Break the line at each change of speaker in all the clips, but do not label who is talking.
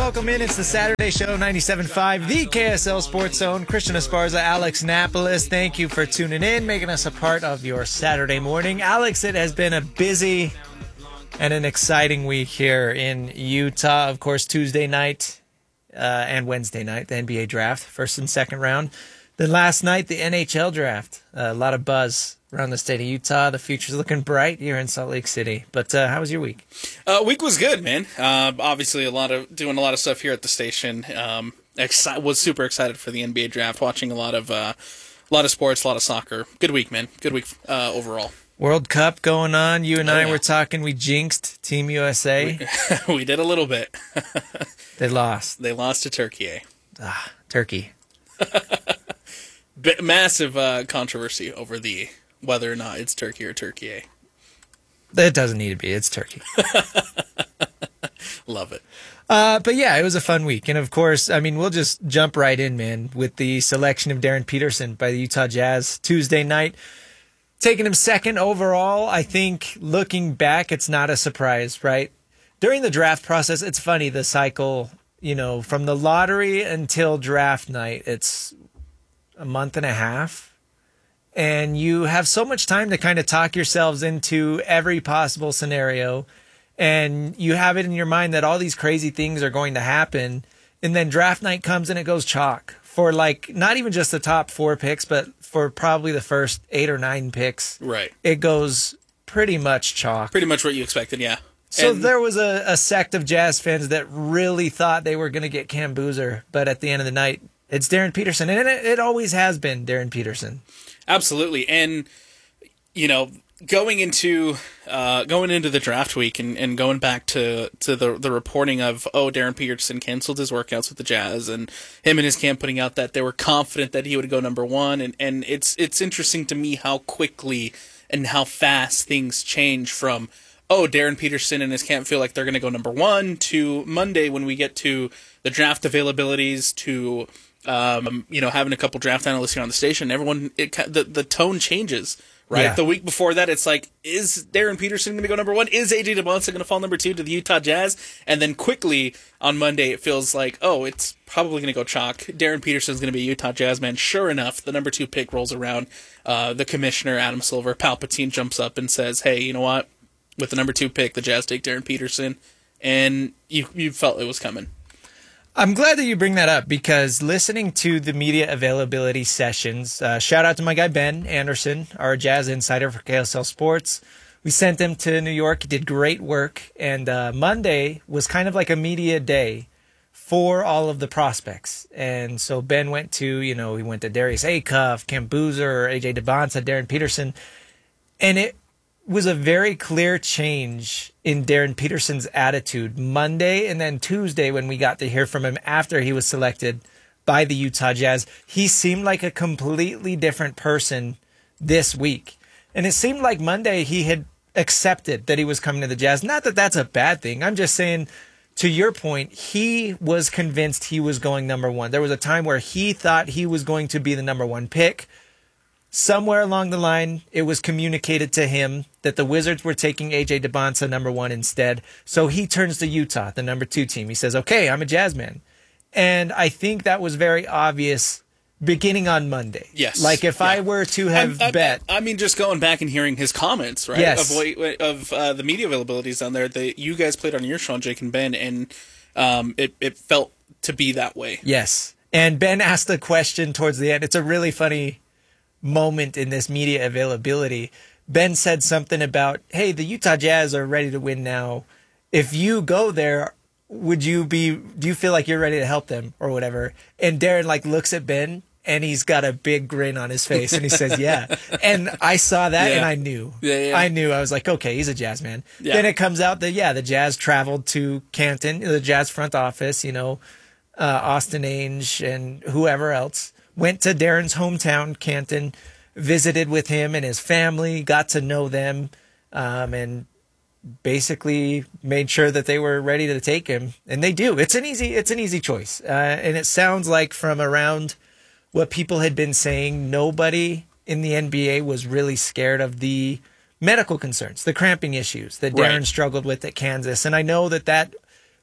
welcome in. It's the Saturday Show, 97.5, the KSL Sports Zone. Christian Esparza, Alex Napolis, thank you for tuning in, making us a part of your Saturday morning. Alex, it has been a busy and an exciting week here in Utah. Of course, Tuesday night and Wednesday night, the NBA draft, first and second round. Then last night, the NHL draft. A lot of buzz around the state of Utah. The future's looking bright here in Salt Lake City. But how was your week?
Week was good, man. Obviously, doing a lot of stuff here at the station. Was super excited for the NBA draft. Watching a lot of sports, a lot of soccer. Good week, man. Good week overall.
World Cup going on. You and I were talking. We jinxed Team USA.
We did a little bit.
They lost.
They lost to Turkey.
Turkey.
Massive controversy over whether or not it's Turkey or Turkey.
It doesn't need to be. It's Turkey.
Love it.
But yeah, it was a fun week. And of course, I mean, we'll just jump right in, man, with the selection of Darren Peterson by the Utah Jazz Tuesday night. Taking him second overall. I think looking back, it's not a surprise, right? During the draft process, it's funny, the cycle, from the lottery until draft night, it's a month and a half. And you have so much time to kind of talk yourselves into every possible scenario. And you have it in your mind that all these crazy things are going to happen. And then draft night comes and it goes chalk for not even just the top 4 picks, but for probably the first 8 or 9 picks.
Right.
It goes pretty much chalk.
Pretty much what you expected, yeah.
So there was a sect of Jazz fans that really thought they were going to get Cam Boozer. But at the end of the night, it's Darren Peterson. And it always has been Darren Peterson.
Absolutely. And, going into the draft week and going back to the reporting of, Darren Peterson canceled his workouts with the Jazz, and him and his camp putting out that they were confident that he would go number one. And it's interesting to me how quickly and how fast things change from, Darren Peterson and his camp feel like they're going to go number one, to Monday when we get to the draft availabilities, to having a couple draft analysts here on the station. Everyone, the tone changes, right? Yeah. The week before that, it's like, is Darren Peterson going to go number one? Is AJ DeBonsa going to fall number 2 to the Utah Jazz? And then quickly on Monday, it feels like, it's probably going to go chalk. Darren Peterson's going to be a Utah Jazz man. Sure enough, the number 2 pick rolls around. The commissioner, Adam Silver, Palpatine, jumps up and says, hey, you know what? With the number 2 pick, the Jazz take Darren Peterson. And you felt it was coming.
I'm glad that you bring that up, because listening to the media availability sessions, shout out to my guy Ben Anderson, our Jazz insider for KSL Sports. We sent him to New York. He did great work. And Monday was kind of like a media day for all of the prospects. And so Ben went to, he went to Darius Acuff, Cam Boozer, AJ DeBonsa, Darren Peterson. And it was a very clear change in Darren Peterson's attitude Monday, and then Tuesday when we got to hear from him after he was selected by the Utah Jazz. He seemed like a completely different person this week. And it seemed like Monday he had accepted that he was coming to the Jazz. Not that that's a bad thing. I'm just saying, to your point, he was convinced he was going number one. There was a time where he thought he was going to be the number 1 pick. Somewhere along the line, it was communicated to him that the Wizards were taking AJ DeBonsa number 1 instead. So he turns to Utah, the number 2 team. He says, okay, I'm a Jazz man. And I think that was very obvious beginning on Monday.
Yes.
Like if I were to have bet.
I mean, just going back and hearing his comments, right?
Yes.
Of the media availabilities down there that you guys played on your show on Jake and Ben, and it felt to be that way.
Yes. And Ben asked a question towards the end. It's a really funny moment in this media availability. Ben said something about, hey, the Utah Jazz are ready to win now. If you go there, do you feel like you're ready to help them or whatever? And Darren looks at Ben and he's got a big grin on his face and he says, yeah. And I saw that and I knew. Yeah. I knew. I was like, okay, he's a Jazz man. Yeah. Then it comes out that, the Jazz traveled to Canton, the Jazz front office, Austin Ainge and whoever else. Went to Darren's hometown, Canton, visited with him and his family, got to know them, and basically made sure that they were ready to take him. And they do. It's an easy choice. And it sounds like from around what people had been saying, nobody in the NBA was really scared of the medical concerns, the cramping issues that Darren struggled with at Kansas. And I know that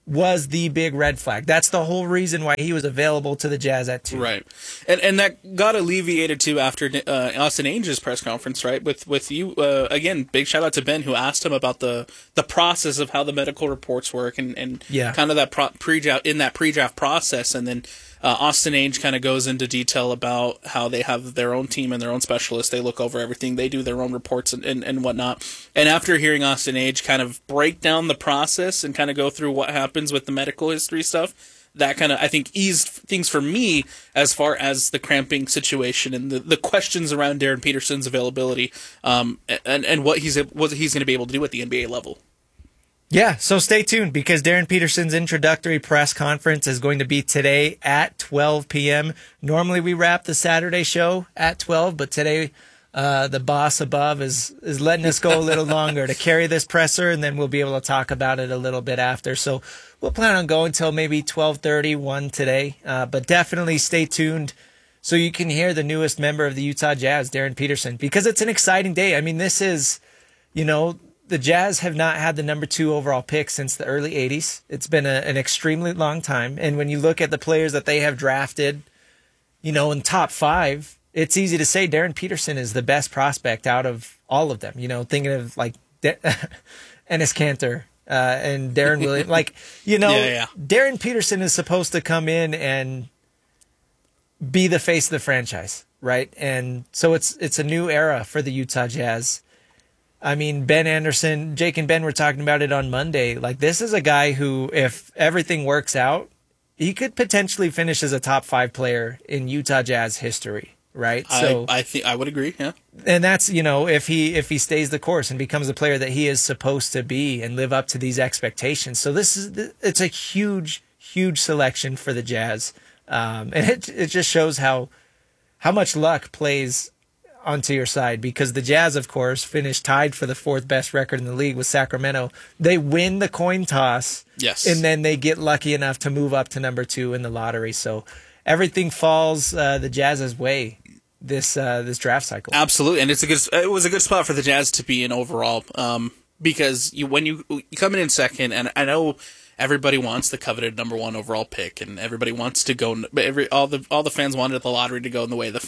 was the big red flag. That's the whole reason why he was available to the Jazz at 2.
Right. And that got alleviated too after Austin Ainge's press conference, right? With you, again, big shout out to Ben, who asked him about the process of how the medical reports work and kind of that pre-draft process. And then Austin Ainge kind of goes into detail about how they have their own team and their own specialists. They look over everything. They do their own reports and whatnot. And after hearing Austin Ainge kind of break down the process and kind of go through what happens with the medical history stuff, that kind of, I think, eased things for me as far as the cramping situation and the questions around Darren Peterson's availability and what he's going to be able to do at the NBA level.
Yeah, so stay tuned because Darren Peterson's introductory press conference is going to be today at 12 p.m. Normally we wrap the Saturday show at 12, but today the boss above is letting us go a little longer to carry this presser, and then we'll be able to talk about it a little bit after. So we'll plan on going till maybe 12:30, 1 today, but definitely stay tuned so you can hear the newest member of the Utah Jazz, Darren Peterson, because it's an exciting day. I mean, this is, the Jazz have not had the number 2 overall pick since the early 80s. It's been an extremely long time. And when you look at the players that they have drafted, in top 5, it's easy to say Darren Peterson is the best prospect out of all of them. Thinking of like Enes Kanter and Darren Williams. Darren Peterson is supposed to come in and be the face of the franchise, right? And so it's a new era for the Utah Jazz. I mean, Ben Anderson, Jake and Ben were talking about it on Monday. Like, this is a guy who, if everything works out, he could potentially finish as a top 5 player in Utah Jazz history, right? So
I think I would agree, yeah.
And that's, if he stays the course and becomes the player that he is supposed to be and live up to these expectations. So it's a huge, huge selection for the Jazz. And it just shows how much luck plays onto your side, because the Jazz, of course, finished tied for the 4th best record in the league with Sacramento. They win the coin toss,
yes, and
then they get lucky enough to move up to number 2 in the lottery. So everything falls the Jazz's way this draft cycle.
Absolutely, and it was a good spot for the Jazz to be in overall, because when you come in second, and I know everybody wants the coveted number 1 overall pick, and everybody wants to go. All the fans wanted the lottery to go in the way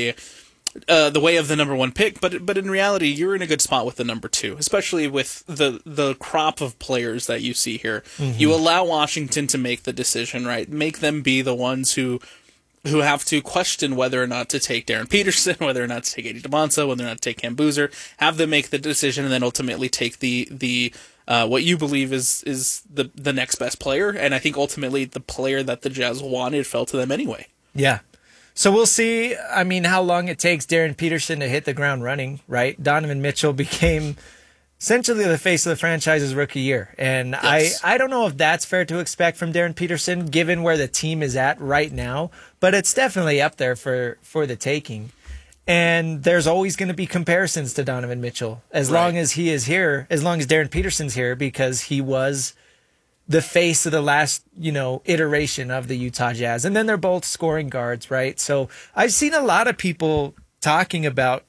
the way of the number 1 pick, but in reality, you're in a good spot with the number 2, especially with the crop of players that you see here. Mm-hmm. You allow Washington to make the decision, right? Make them be the ones who have to question whether or not to take Darren Peterson, whether or not to take Eddie DeMonsa, whether or not to take Cam Boozer. Have them make the decision, and then ultimately take the what you believe is the next best player. And I think ultimately the player that the Jazz wanted fell to them anyway.
Yeah. So we'll see, how long it takes Darren Peterson to hit the ground running, right? Donovan Mitchell became essentially the face of the franchise's rookie year. And yes. I don't know if that's fair to expect from Darren Peterson, given where the team is at right now, but it's definitely up there for the taking. And there's always going to be comparisons to Donovan Mitchell as long as he is here, as long as Darren Peterson's here, because he was the face of the last, iteration of the Utah Jazz. And then they're both scoring guards, right? So I've seen a lot of people talking about,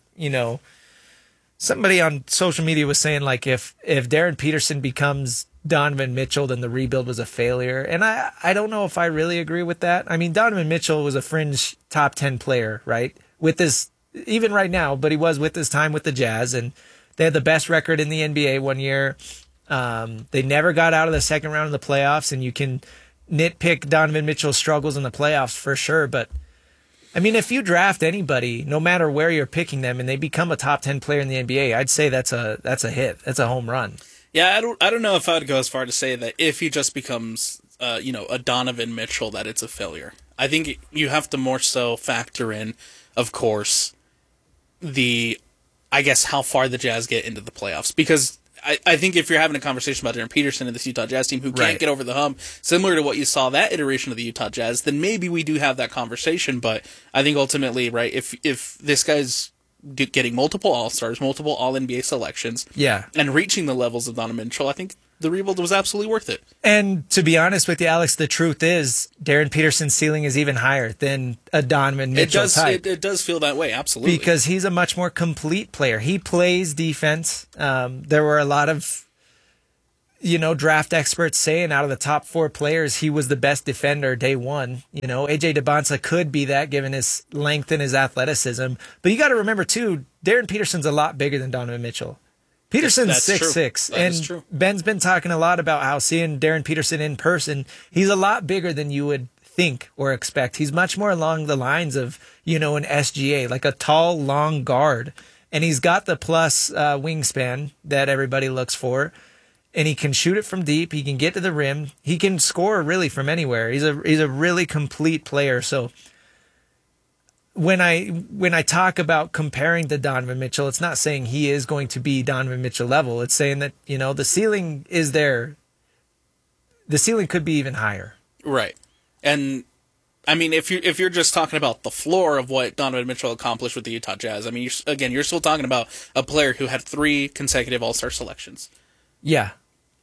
somebody on social media was saying, like, if Darren Peterson becomes Donovan Mitchell, then the rebuild was a failure. And I don't know if I really agree with that. I mean, Donovan Mitchell was a fringe top 10 player, right? With this, even right now, but he was with his time with the Jazz, and they had the best record in the NBA one year. They never got out of the second round of the playoffs, and you can nitpick Donovan Mitchell's struggles in the playoffs for sure. But if you draft anybody, no matter where you're picking them, and they become a top 10 player in the NBA, I'd say that's a hit. That's a home run.
Yeah, I don't know if I would go as far to say that if he just becomes, a Donovan Mitchell, that it's a failure. I think you have to more so factor in, of course, how far the Jazz get into the playoffs, because I think if you're having a conversation about Darren Peterson and this Utah Jazz team who can't get over the hump, similar to what you saw that iteration of the Utah Jazz, then maybe we do have that conversation. But I think ultimately, right, if this guy's getting multiple All-Stars, multiple All-NBA selections, and reaching the levels of Donovan Mitchell, I think the rebuild was absolutely worth it.
And to be honest with you, Alex, the truth is Darren Peterson's ceiling is even higher than a Donovan Mitchell type.
It does feel that way, absolutely.
Because he's a much more complete player. He plays defense. There were a lot of, draft experts saying out of the top 4 players, he was the best defender day one. AJ Debonsa could be that given his length and his athleticism. But you got to remember, too, Darren Peterson's a lot bigger than Donovan Mitchell. Peterson's 6'6", and Ben's been talking a lot about how seeing Darren Peterson in person, he's a lot bigger than you would think or expect. He's much more along the lines of, an SGA, like a tall, long guard. And he's got the plus wingspan that everybody looks for. And he can shoot it from deep. He can get to the rim. He can score really from anywhere. He's a really complete player. So when I talk about comparing to Donovan Mitchell, it's not saying he is going to be Donovan Mitchell level. It's saying that, the ceiling is there. The ceiling could be even higher.
Right. And I mean, if you're just talking about the floor of what Donovan Mitchell accomplished with the Utah Jazz, I mean, you're still talking about a player who had 3 consecutive All-Star selections.
Yeah.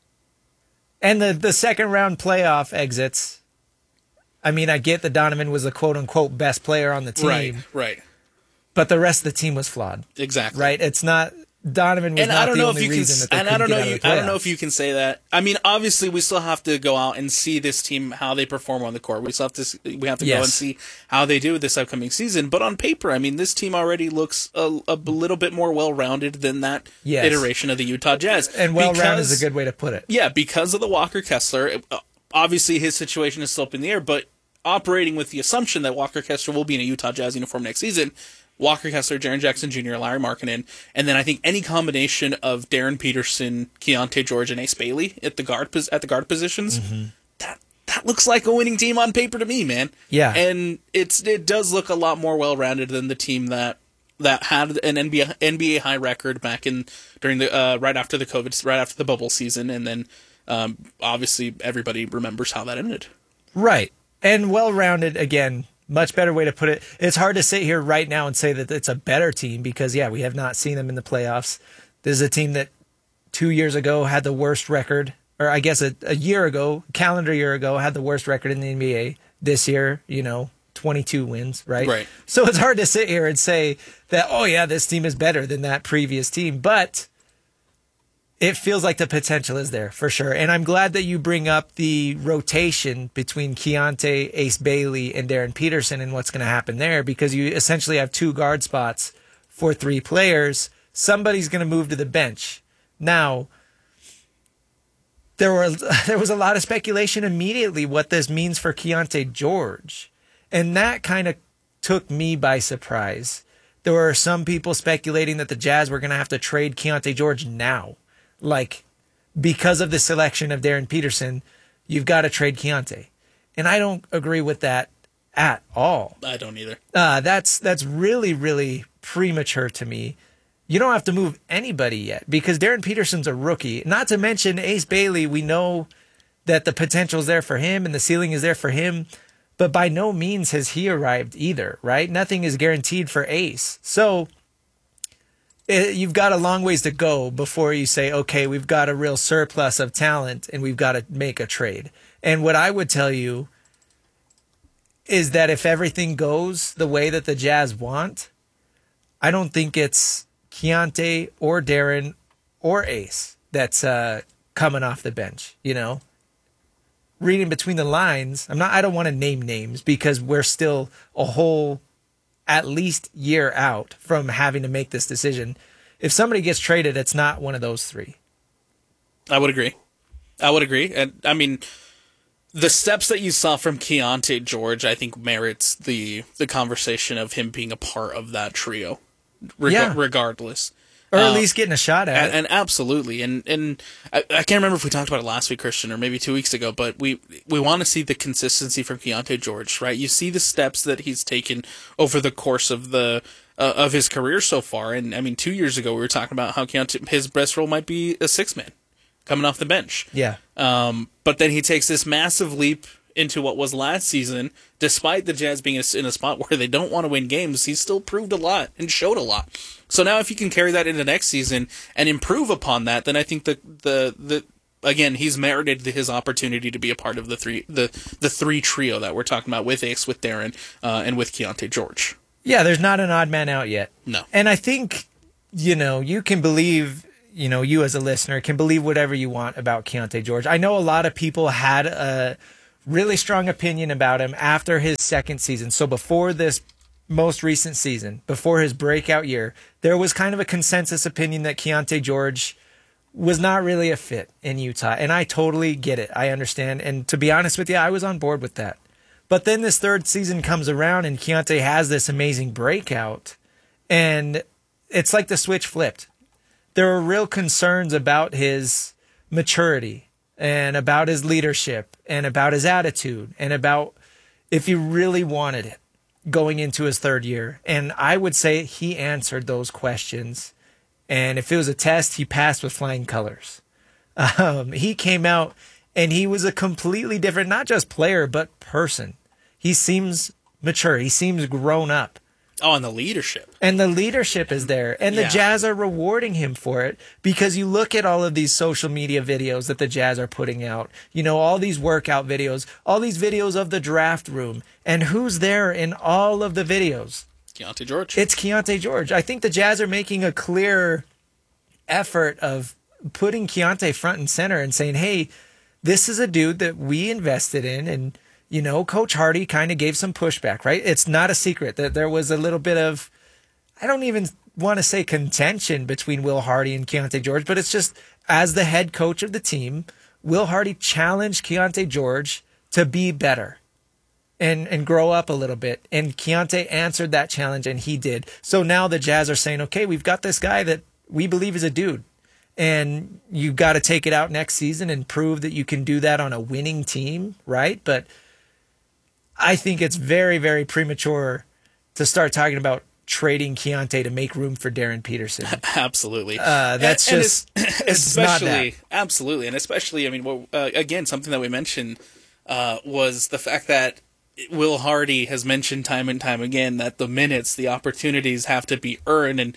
And the second round playoff exits, I mean, I get that Donovan was the quote-unquote best player on the team.
Right.
But the rest of the team was flawed.
Exactly.
Right? It's not... Donovan was not the only reason that they couldn't get out of the playoffs.
I don't know if you can say that. I mean, obviously, we still have to go out and see this team, how they perform on the court. We have to go and see how they do this upcoming season. But on paper, I mean, this team already looks a little bit more well-rounded than that iteration of the Utah Jazz.
And well-rounded is a good way to put it.
Yeah, because of the Walker Kessler. Obviously, his situation is still up in the air, but operating with the assumption that Walker Kessler will be in a Utah Jazz uniform next season, Walker Kessler, Jaren Jackson Jr., Larry Markkinen, and then I think any combination of Darren Peterson, Keontae George, and Ace Bailey at the guard positions, that looks like a winning team on paper to me, man. Yeah, and it does look a lot more well-rounded than the team that had an NBA high record back during the right after the bubble season, and then obviously everybody remembers how that ended.
Right, and well-rounded again. Much better way to put it. It's hard to sit here right now and say that it's a better team because, we have not seen them in the playoffs. This is a team that 2 years ago had the worst record, or I guess a calendar year ago, had the worst record in the NBA. This year, 22 wins, right?
Right.
So it's hard to sit here and say that, this team is better than that previous team. But it feels like the potential is there for sure. And I'm glad that you bring up the rotation between Keontae, Ace Bailey, and Darren Peterson and what's going to happen there because you essentially have 2 guard spots for 3 players. Somebody's going to move to the bench. Now, there was a lot of speculation immediately what this means for Keontae George. And that kind of took me by surprise. There were some people speculating that the Jazz were going to have to trade Keontae George now. Like, because of the selection of Darren Peterson, you've got to trade Keontae. And I don't agree with that at all.
I don't either.
That's really, really premature to me. You don't have to move anybody yet because Darren Peterson's a rookie. Not to mention Ace Bailey, we know that the potential is there for him and the ceiling is there for him. But by no means has he arrived either, right? Nothing is guaranteed for Ace. So you've got a long ways to go before you say, okay, we've got a real surplus of talent and we've got to make a trade. And what I would tell you is that if everything goes the way that the Jazz want, I don't think it's Keontae or Darren or Ace that's coming off the bench, Reading between the lines, I don't want to name names because we're still a whole at least year out from having to make this decision. If somebody gets traded, it's not one of those 3.
I would agree. And I mean, the steps that you saw from Keontae George, I think merits the conversation of him being a part of that trio, regardless.
Or at least getting a shot at it.
And absolutely. And I can't remember if we talked about it last week, Christian, or maybe 2 weeks ago, but we want to see the consistency from Keontae George, right? You see the steps that he's taken over the course of of his career so far. And I mean, 2 years ago, we were talking about how his best role might be a 6-man coming off the bench.
Yeah.
But then he takes this massive leap into what was last season, despite the Jazz being in a spot where they don't want to win games, he still proved a lot and showed a lot. So now if you can carry that into next season and improve upon that, then I think the again, he's merited his opportunity to be a part of the three trio that we're talking about with Ace, with Darren, and with Keontae George.
Yeah, there's not an odd man out yet.
No.
And I think, you can believe, you as a listener can believe whatever you want about Keyonte George. I know a lot of people had a really strong opinion about him after his second season. So before this most recent season, before his breakout year, there was kind of a consensus opinion that Keyonte George was not really a fit in Utah. And I totally get it. I understand. And to be honest with you, I was on board with that. But then this third season comes around and Keyonte has this amazing breakout. And it's like the switch flipped. There were real concerns about his maturity and about his leadership and about his attitude and about if he really wanted it going into his third year. And I would say he answered those questions. And if it was a test, he passed with flying colors. He came out and he was a completely different, not just player, but person. He seems mature. He seems grown up.
Oh, and the leadership.
And the leadership is there. And the Jazz are rewarding him for it because you look at all of these social media videos that the Jazz are putting out, all these workout videos, all these videos of the draft room. And who's there in all of the videos?
Keyonte George.
It's Keyonte George. I think the Jazz are making a clear effort of putting Keyonte front and center and saying, hey, this is a dude that we invested in. And, Coach Hardy kind of gave some pushback, right? It's not a secret that there was a little bit of, I don't even want to say contention between Will Hardy and Keyonte George, but it's just as the head coach of the team, Will Hardy challenged Keyonte George to be better. And grow up a little bit. And Keyonte answered that challenge, and he did. So now the Jazz are saying, okay, we've got this guy that we believe is a dude. And you've got to take it out next season and prove that you can do that on a winning team, right? But I think it's very, very premature to start talking about trading Keyonte to make room for Darren Peterson.
Absolutely.
That's it's not that.
Absolutely. And especially, again, something that we mentioned was the fact that Will Hardy has mentioned time and time again that the minutes, the opportunities have to be earned. And,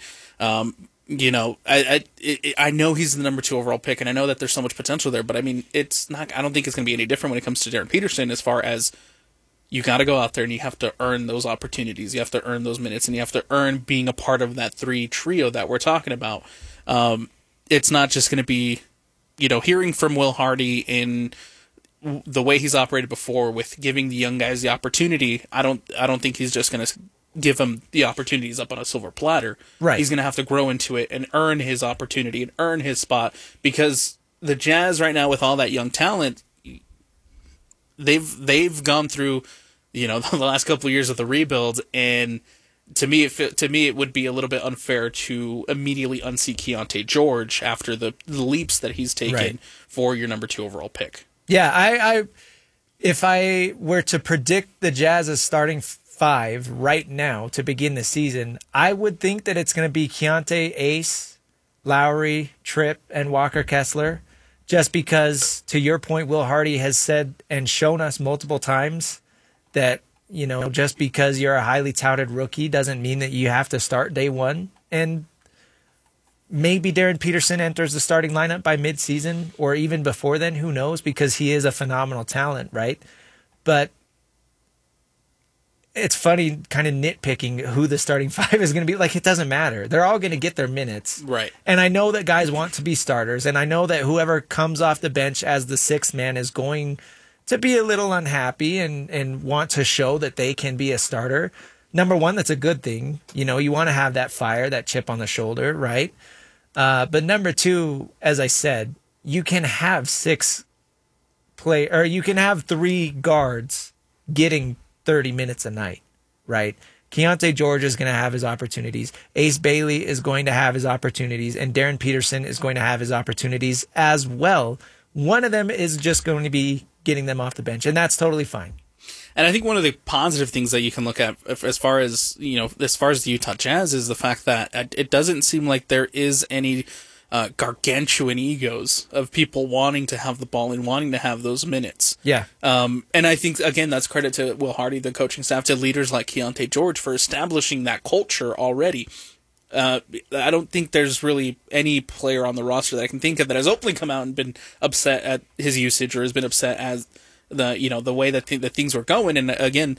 I know he's the number 2 overall pick, and I know that there's so much potential there, but I don't think it's going to be any different when it comes to Darren Peterson as far as you got to go out there and you have to earn those opportunities. You have to earn those minutes, and you have to earn being a part of that 3 trio that we're talking about. It's not just going to be, hearing from Will Hardy in the way he's operated before with giving the young guys the opportunity. I don't think he's just going to give them the opportunities up on a silver platter.
Right.
He's going to have to grow into it and earn his opportunity and earn his spot, because the Jazz right now with all that young talent, they've gone through, the last couple of years of the rebuild, and to me it would be a little bit unfair to immediately unseat Keyonte George after the leaps that he's taken for your number 2 overall pick.
Yeah, if I were to predict the Jazz's starting 5 right now to begin the season, I would think that it's going to be Keyonte, Ace, Lowry, Tripp, and Walker Kessler, just because, to your point, Will Hardy has said and shown us multiple times that, just because you're a highly touted rookie doesn't mean that you have to start day one. And maybe Darren Peterson enters the starting lineup by midseason or even before then. Who knows? Because he is a phenomenal talent, right? But it's funny kind of nitpicking who the starting 5 is going to be. Like, it doesn't matter. They're all going to get their minutes.
Right.
And I know that guys want to be starters. And I know that whoever comes off the bench as the 6th man is going to be a little unhappy and want to show that they can be a starter. Number one, that's a good thing. You want to have that fire, that chip on the shoulder, right? But number 2, as I said, you can have 3 guards getting 30 minutes a night, right? Keyonte George is going to have his opportunities. Ace Bailey is going to have his opportunities, and Darren Peterson is going to have his opportunities as well. One of them is just going to be getting them off the bench, and that's totally fine.
And I think one of the positive things that you can look at as far as the Utah Jazz is the fact that it doesn't seem like there is any gargantuan egos of people wanting to have the ball and wanting to have those minutes.
Yeah.
And I think, again, that's credit to Will Hardy, the coaching staff, to leaders like Keyonte George for establishing that culture already. I don't think there's really any player on the roster that I can think of that has openly come out and been upset at his usage or has been upset as the way that things were going. And again,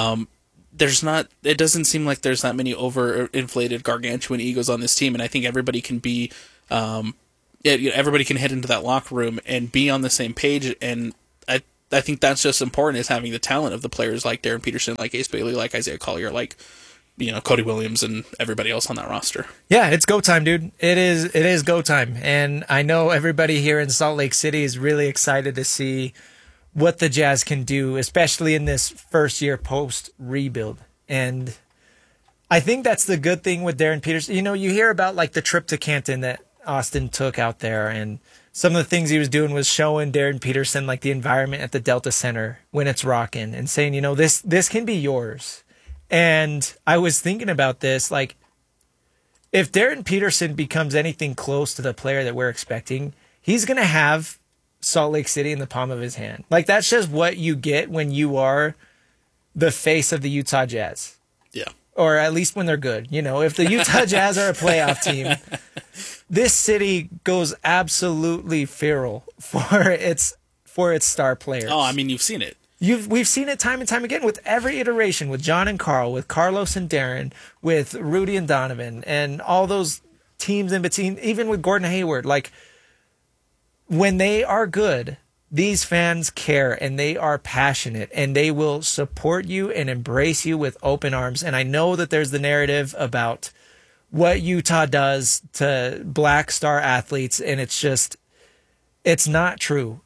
it doesn't seem like there's that many overinflated gargantuan egos on this team. And I think everybody can be, everybody can head into that locker room and be on the same page. And I think that's just important, is having the talent of the players like Darren Peterson, like Ace Bailey, like Isaiah Collier, like Cody Williams, and everybody else on that roster.
Yeah, it's go time, dude. It is go time. And I know everybody here in Salt Lake City is really excited to see what the Jazz can do, especially in this first year post rebuild. And I think that's the good thing with Darren Peterson. You hear about like the trip to Canton that Austin took out there, and some of the things he was doing was showing Darren Peterson like the environment at the Delta Center when it's rocking, and saying, this can be yours. And I was thinking about this, like, if Darren Peterson becomes anything close to the player that we're expecting, he's going to have Salt Lake City in the palm of his hand. Like, that's just what you get when you are the face of the Utah Jazz.
Yeah.
Or at least when they're good. If the Utah Jazz are a playoff team, this city goes absolutely feral for its star players.
Oh, I mean, you've seen it.
We've seen it time and time again with every iteration, with John and Carl, with Carlos and Darren, with Rudy and Donovan, and all those teams in between, even with Gordon Hayward. Like, when they are good, these fans care, and they are passionate, and they will support you and embrace you with open arms. And I know that there's the narrative about what Utah does to black star athletes, and it's not true.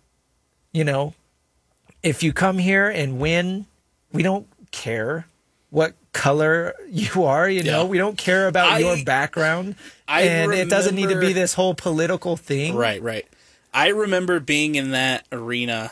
If you come here and win, we don't care what color you are, we don't care about your background. It doesn't need to be this whole political thing.
Right. I remember being in that arena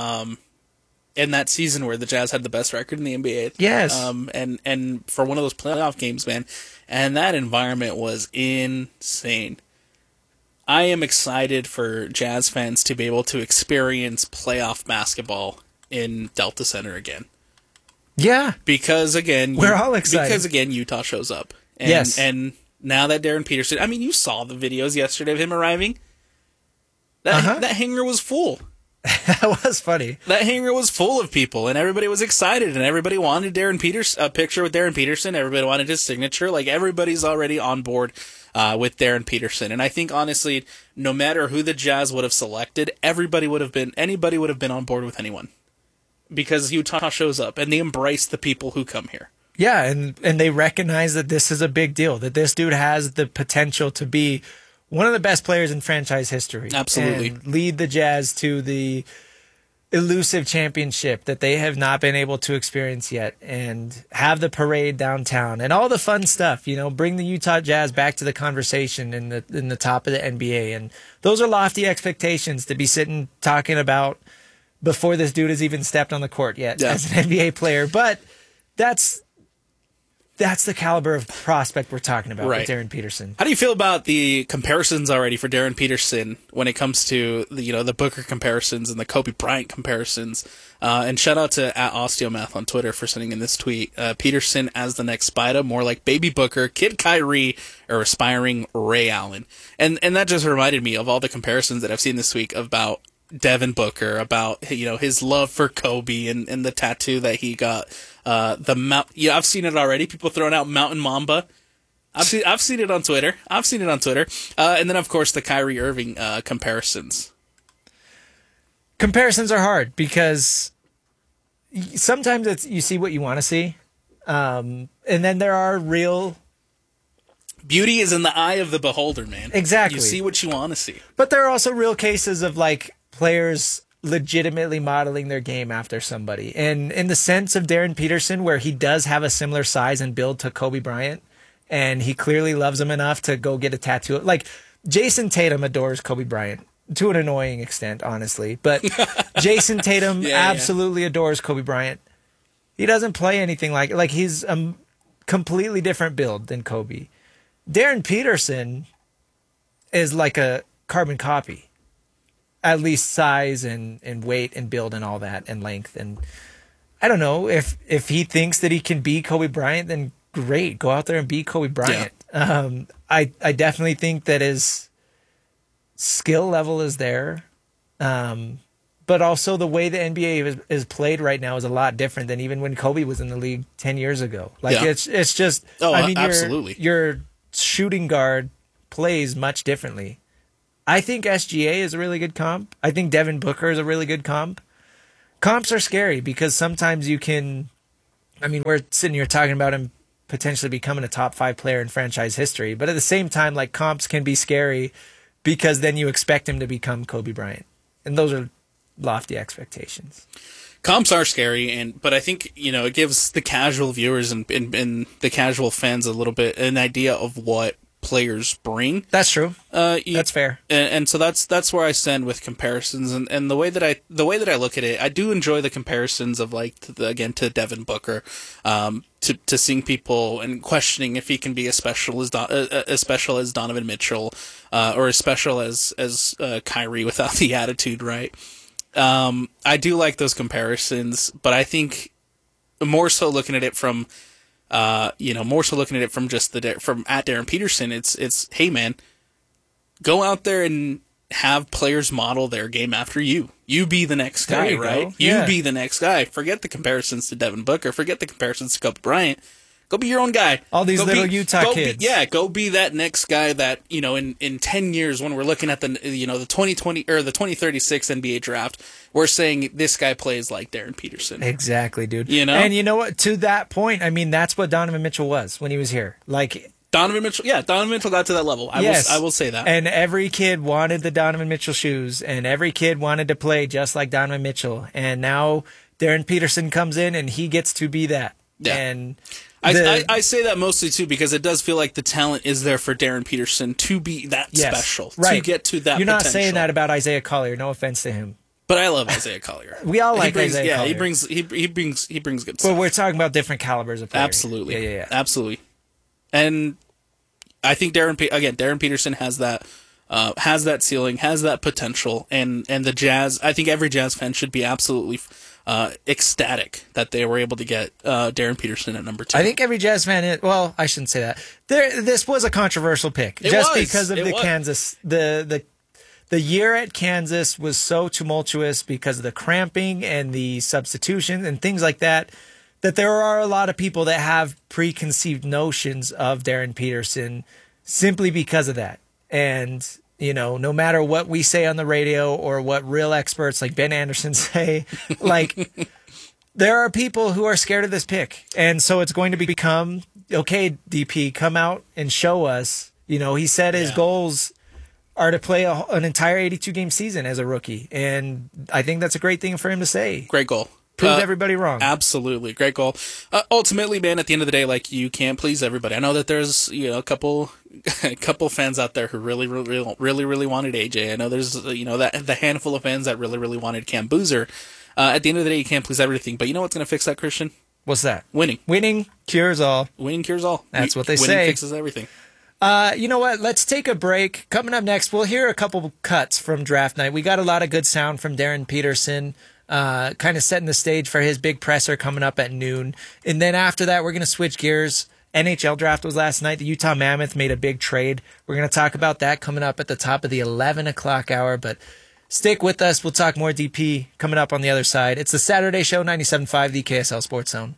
in that season where the Jazz had the best record in the NBA.
Yes.
And for one of those playoff games, man, and that environment was insane. I am excited for Jazz fans to be able to experience playoff basketball in Delta Center again.
Yeah.
Because again,
we're all excited.
Because again, Utah shows up. And,
yes.
And now that Darren Peterson, I mean, you saw the videos yesterday of him arriving. That hangar was full.
That was funny.
That hangar was full of people, and everybody was excited, and everybody wanted a picture with Darren Peterson. Everybody wanted his signature. Like, everybody's already on board with Darren Peterson. And I think, honestly, no matter who the Jazz would have selected, anybody would have been on board with anyone. Because Utah shows up, and they embrace the people who come here.
Yeah, and they recognize that this is a big deal, that this dude has the potential to be one of the best players in franchise history.
Absolutely.
And lead the Jazz to the elusive championship that they have not been able to experience yet, and have the parade downtown and all the fun stuff, bring the Utah Jazz back to the conversation in the top of the NBA. And those are lofty expectations to be sitting talking about before this dude has even stepped on the court yet as an NBA player. But that's the caliber of prospect we're talking about with Darren Peterson.
How do you feel about the comparisons already for Darren Peterson when it comes to the Booker comparisons and the Kobe Bryant comparisons? And shout out to @Osteomath on Twitter for sending in this tweet. Peterson as the next Spider, more like Baby Booker, Kid Kyrie, or aspiring Ray Allen. And that just reminded me of all the comparisons that I've seen this week about Devin Booker, about his love for Kobe and the tattoo that he got. I've seen it already. People throwing out Mountain Mamba. I've seen it on Twitter. And then of course the Kyrie Irving comparisons.
Comparisons are hard because sometimes you see what you want to see, and then there are real.
Beauty is in the eye of the beholder, man.
Exactly.
You see what you want to see.
But there are also real cases of players legitimately modeling their game after somebody. And in the sense of Darren Peterson, where he does have a similar size and build to Kobe Bryant, and he clearly loves him enough to go get a tattoo. Like, Jason Tatum adores Kobe Bryant to an annoying extent, honestly. But Jason Tatum absolutely adores Kobe Bryant. He doesn't play anything like he's a completely different build than Kobe. Darren Peterson is like a carbon copy. At least size and weight and build and all that and length. And I don't know if he thinks that he can be Kobe Bryant, then great, go out there and be Kobe Bryant. Yeah. I definitely think that his skill level is there. But also the way the NBA is played right now is a lot different than even when Kobe was in the league 10 years ago. It's just,
absolutely.
Your shooting guard plays much differently. I think SGA is a really good comp. I think Devin Booker is a really good comp. Comps are scary because sometimes you can, I mean, we're sitting here talking about him potentially becoming a top 5 player in franchise history, but at the same time, like, comps can be scary because then you expect him to become Kobe Bryant. And those are lofty expectations.
Comps are scary, but I think, it gives the casual viewers and the casual fans a little bit an idea of what players bring.
That's true. That's fair.
And so that's where I stand with comparisons, and the way that I look at it, I do enjoy the comparisons of, like, to Devin Booker, to seeing people and questioning if he can be as special as Donovan Mitchell, or as special as Kyrie without the attitude, right? I do like those comparisons, but I think more so looking at it from, just from at Darren Peterson, it's, hey man, go out there and have players model their game after you. You be the next guy, right? You be the next guy. Forget the comparisons to Devin Booker. Forget the comparisons to Kobe Bryant. Go be your own guy.
All these little Utah kids.
Go be that next guy that, in 10 years when we're looking at the 2020 or the 2036 NBA draft, we're saying this guy plays like Darren Peterson.
Exactly, dude. And you know what? To that point, I mean, that's what Donovan Mitchell was when he was here. Like,
Donovan Mitchell got to that level. I will say that.
And every kid wanted the Donovan Mitchell shoes, and every kid wanted to play just like Donovan Mitchell. And now Darren Peterson comes in, and he gets to be that.
Yeah.
And
I say that mostly, too, because it does feel like the talent is there for Darren Peterson to be that special, to get to that
You're not
potential.
saying that about Isaiah Collier. No offense to him.
But I love Isaiah Collier.
We all like Isaiah Collier.
he brings good stuff.
But we're talking about different calibers of players.
Absolutely.
Yeah.
Absolutely. And I think Darren Peterson has that ceiling, has that potential, and the Jazz, I think every Jazz fan should be absolutely ecstatic that they were able to get Darren Peterson at number 2.
I think every Jazz fan is, well, I shouldn't say that. This was a controversial pick. Because of Kansas. The year at Kansas was so tumultuous because of the cramping and the substitution and things like that there are a lot of people that have preconceived notions of Darren Peterson simply because of that. And, no matter what we say on the radio or what real experts like Ben Anderson say, like, there are people who are scared of this pick. And so it's going to become, okay, DP, come out and show us. He said his goals are to play an entire 82-game season as a rookie. And I think that's a great thing for him to say.
Great goal.
Prove everybody wrong.
Absolutely. Great goal. Ultimately, man, at the end of the day, like, you can't please everybody. I know that there's, a couple fans out there who really wanted AJ. I know there's, the handful of fans that really wanted Cam Boozer. At the end of the day, you can't please everything. But you know what's going to fix that, Christian?
What's that?
Winning.
Winning cures all.
Winning cures all.
That's what they say.
Winning fixes everything.
You know what? Let's take a break. Coming up next, we'll hear a couple cuts from draft night. We got a lot of good sound from Darren Peterson, kind of setting the stage for his big presser coming up at noon. And then after that, we're going to switch gears. NHL draft was last night. The Utah Mammoth made a big trade. We're going to talk about that coming up at the top of the 11 o'clock hour. But stick with us. We'll talk more DP coming up on the other side. It's the Saturday Show, 97.5, the KSL Sports Zone.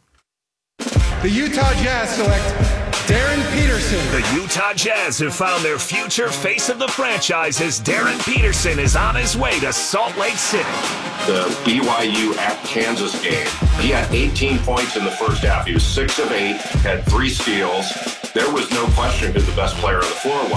The Utah Jazz select Darren Peterson.
The Utah Jazz have found their future face of the franchise as Darren Peterson is on his way to Salt Lake City.
The BYU at Kansas game, he had 18 points in the first half. He was 6 of 8, had 3 steals. There was no question who the best player on the floor was.